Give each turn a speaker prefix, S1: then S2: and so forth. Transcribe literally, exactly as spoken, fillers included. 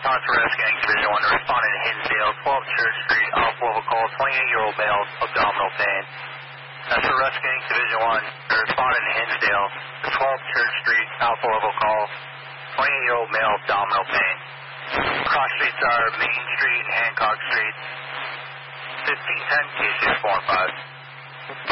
S1: response for Rescue Division one. Responding to Hinsdale, twelve Church Street, off level call, twenty-eight-year-old male, abdominal pain. That's for Rescue Division one. Responding to Hinsdale, twelve Church Street, alpha level call, twenty-eight-year-old male, abdominal pain. Cross streets are Main Street and Hancock Street. fifteen ten, T six four five.